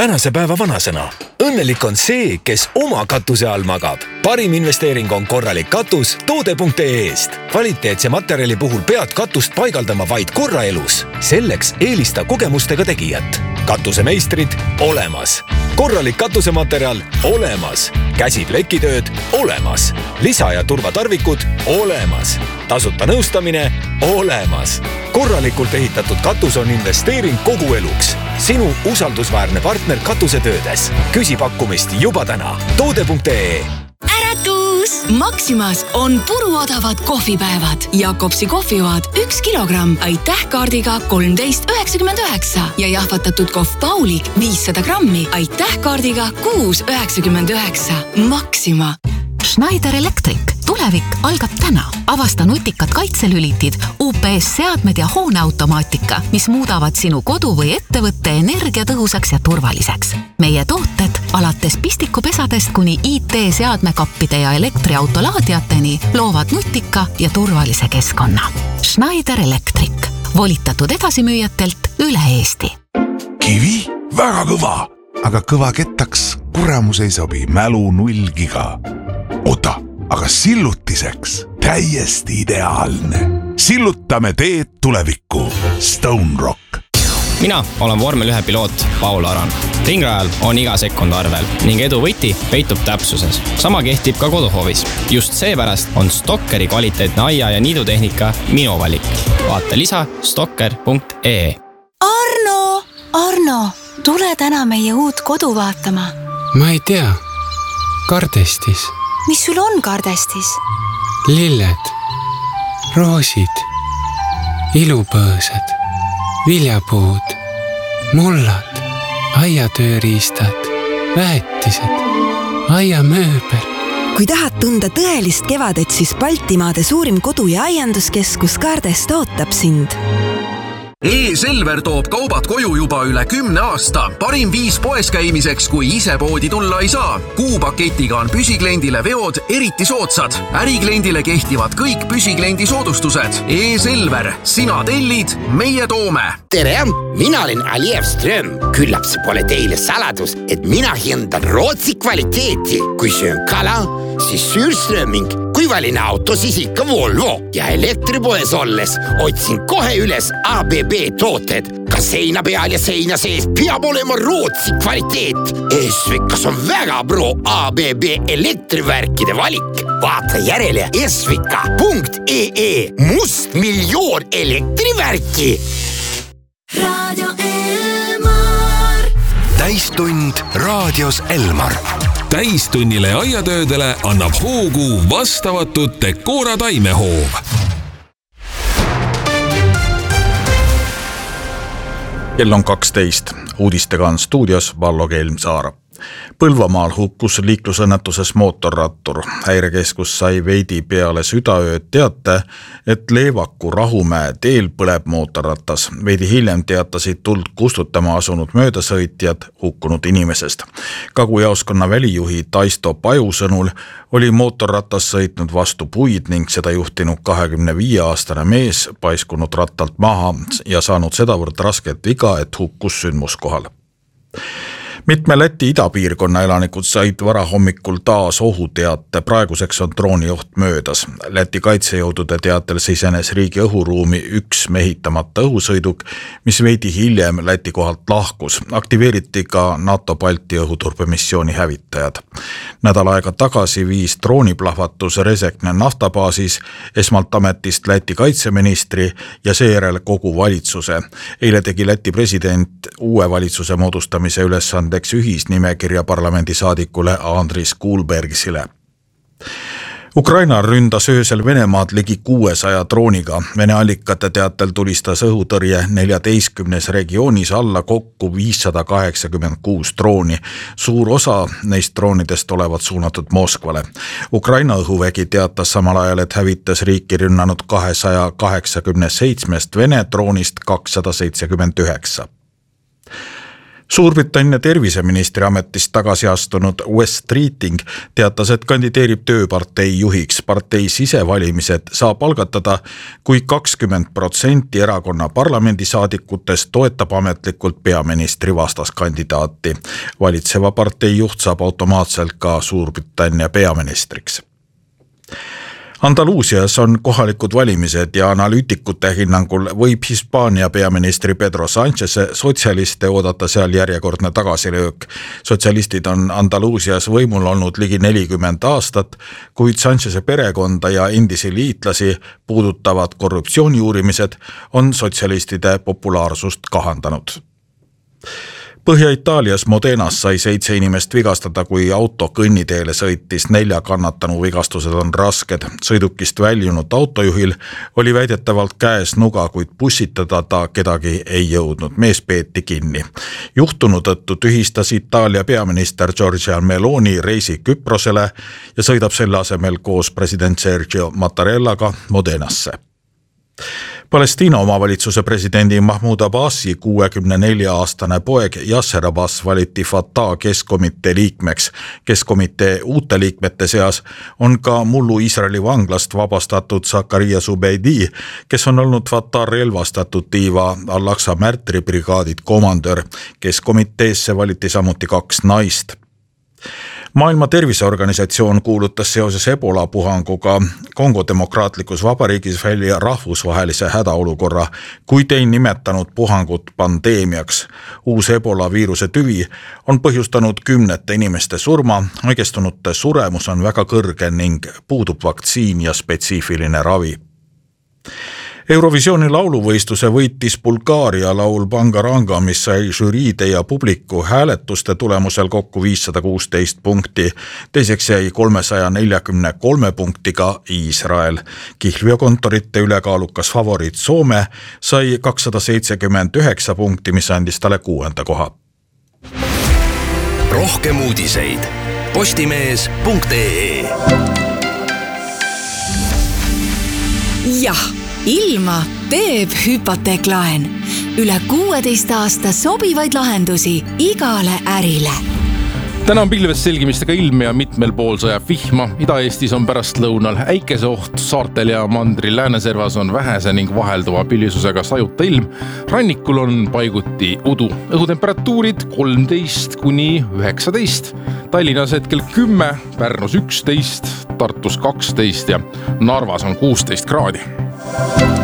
tänase päeva vanasõna. Õnnelik on see, kes oma katuse all magab. Parim investeering on korralik katus toode.ee-st. Kvaliteetse materjali puhul pead katust paigaldama vaid korra elus. Selleks eelista kogemustega tegijat. Katusemeistrid olemas. Korralik katusematerjal olemas. Käsiplekitööd olemas. Lisa- ja turvatarvikud olemas. Tasuta nõustamine olemas. Korralikult ehitatud katus on investeering kogu eluks. Sinu usaldusväärne partner katusetöödes. Küsi pakkumist juba täna. Toode.ee. Äratus! Maximas on puruodavad kohvipäevad. Jakobsi kohvijoad 1 kilogramm aitäh kaardiga 13,99 ja jahvatatud kohv Paulik 500 grammi aitäh kaardiga 6,99. Maxima. Schneider Electric. Tulevik algab täna. Avasta nutikad kaitselülitid, UPS-seadmed ja hooneautomaatika, mis muudavad sinu kodu või ettevõtte energiatõhusaks ja turvaliseks. Meie tooted alates pistikupesadest kuni IT-seadmekappide ja elektriautolaadiateni loovad nutika ja turvalise keskkonna. Schneider Electric. Volitatud edasimüüjatelt üle Eesti. Kivi? Väga kõva. Aga kõva kettaks kuramus ei sobi. Mälu 0 giga. Ota, aga sillutiseks täiesti ideaalne. Sillutame teed tulevikku. Stone Rock. Mina olen vormel 1 piloot Paul Aran. Ringrajal on iga sekund arvel ning edu võti peitub täpsuses. Sama kehtib ka koduhoovis. Just seepärast on Stokkeri kvaliteetne aia- ja niidutehnika minu valik. Vaata lisa stokker.ee. Arno, tule täna meie uut kodu vaatama. Ma ei tea. Kardestis. Mis sul on kardestis? Lilled, roosid, ilupõõsad, viljapuud, mullad, aiatööriistad, väetised, aiamööbel. Kui tahad tunda tõelist kevadet, siis Baltimaade suurim kodu- ja aianduskeskus Kardest ootab sind. E-Selver toob kaubad koju juba üle 10 aasta. Parim viis poes käimiseks, kui ise poodi tulla ei saa. Kuupaketiga on püsikliendile veod eriti soodsad. Ärikliendile kehtivad kõik püsikliendi soodustused. E-Selver, sina tellid, meie toome. Tere, mina olen Aliev Ström. Küllap see pole teile saladus, et mina hindan Rootsi kvaliteeti. Kui söön kala, siis Sürströming. Kui valin auto, siis ikka Volvo. Ja elektripoes olles otsin kohe üles ABB tooted. Ka seina peal ja seina sees peab olema Rootsi kvaliteet. Esvikas on väga pro ABB elektrivärkide valik. Vaata järele esvika.ee. Must miljoon elektrivärki. Radio Elmar. Täistund raadios Elmar. Täistunnile ja aiatöödele annab hoogu vastavatud Decora taimehoov. Kell on 12. Uudistega on stuudios Vallo Kelmsaar. Põlvamaal hukkus liiklusõnnetuses mootorrattur. Häirekeskus sai veidi peale südaööd teate, et Leevaku Rahumäe teel põleb mootorratas. Veidi hiljem teatasid tuld kustutama asunud möödasõitjad hukkunud inimesest. Kagujaoskonna välijuhi Taisto Paju sõnul oli mootorratas sõitnud vastu puid ning seda juhtinud 25-aastane mees paiskunud rattalt maha ja saanud sedavõrd rasket viga, et hukkus sündmuskohal. Mitme Läti idapiirkonna elanikud said varahommikul taas ohuteate, praeguseks on droonioht möödas. Läti kaitsejõudude teatel sisenes riigi õhuruumi üks mehitamata õhusõiduk, mis veidi hiljem Läti kohalt lahkus. Aktiveeriti ka NATO Balti õhuturbemissiooni hävitajad. Nädal aega tagasi viis drooniplahvatus Resekne naftabaasis esmalt ametist Läti kaitseministri ja seejärel kogu valitsuse. Eile tegi Läti president uue valitsuse moodustamise ülesande ühisnimekirja parlamendisaadikule Andris Kuulbergisile. Ukraina ründas öösel Venemaad ligi 600 drooniga. Vene allikate teatel tulistas õhutõrje 14 regioonis alla kokku 586 drooni. Suur osa neist droonidest olevat suunatud Moskvale. Ukraina õhuvägi teatas samal ajal, et hävitas riiki rünnanud 287 Vene droonist 279. Suurbritannia terviseministri ametist tagasi astunud Wes Streeting teatas, et kandideerib tööpartei juhiks. Partei sisevalimised saab algatada, kui 20% erakonna parlamendisaadikutest toetab ametlikult peaministri vastaskandidaati. Valitseva partei juht saab automaatselt ka Suurbritannia peaministriks. Andaluusias on kohalikud valimised ja analüütikute hinnangul võib Hispaania peaministri Pedro Sánchez sotsialiste oodata seal järjekordne tagasilöök. Sotsialistid on Andaluusias võimul olnud ligi 40 aastat, kuid Sáncheze perekonda ja endisi liitlasi puudutavad korruptsiooniuurimised on sotsialistide populaarsust kahandanud. Põhja-Itaalias Modenas sai 7 inimest vigastada, kui auto kõnniteele sõitis. 4 kannatanu vigastused on rasked. Sõidukist väljunud autojuhil oli väidetavalt käes nuga, kuid bussitada ta kedagi ei jõudnud. Mees peeti kinni. Juhtunu tõttu tühistas Itaalia peaminister Giorgia Meloni reisi Küprosele ja sõidab selle asemel koos president Sergio Mattarellaga Modenasse. Palestiina omavalitsuse presidendi Mahmoud Abbasi 64-aastane poeg Yasser Abbas valiti Fatah keskkomitee liikmeks. Keskkomitee uute liikmete seas on ka mullu Iisraeli vanglast vabastatud Zakaria Zubeidi, kes on olnud Fatah relvastatud tiiva Al-Aqsa märtribrigaadid komandör. Keskkomiteesse valiti samuti 2 naist. Maailma Terviseorganisatsioon kuulutas seoses Ebola puhanguga Kongo demokraatlikus vabariigis välja rahvusvahelise hädaolukorra, kuid ei nimetanud puhangut pandeemiaks. Uus Ebola viiruse tüvi on põhjustanud 10 inimeste surma, haigestunute suremus on väga kõrge ning puudub vaktsiin ja spetsiifiline ravi. Eurovisiooni lauluvõistluse võitis Bulgaaria laul Bangaranga, mis sai žüriide ja publiku hääletuste tulemusel kokku 516 punkti. Teiseks jäi 343 punktiga Iisrael. Kihlveokontorite ülekaalukas favoriit Soome sai 279 punkti, mis andis talle 6. koha. Rohkem uudiseid postimees.ee. Jah, ilma teeb hüpoteeklaen. Üle 16 aasta sobivaid lahendusi igale ärile. Täna on pilvest selgimistega ilm ja mitmel pool sajab vihma. Ida-Eestis on pärast lõunal äikese oht, saartel ja mandril lääneservas on vähese ning vahelduva pilvisusega sajuta ilm. Rannikul on paiguti udu. Õhutemperatuurid 13 kuni 19. Tallinnas hetkel 10, Pärnus 11, Tartus 12 ja Narvas on 16 kraadi.